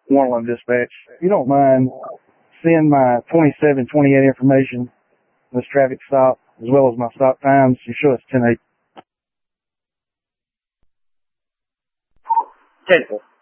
Waterline Dispatch. If you don't mind, send my 2728 information, this traffic stop, as well as my stop times. You show it's 10-8. 10-4.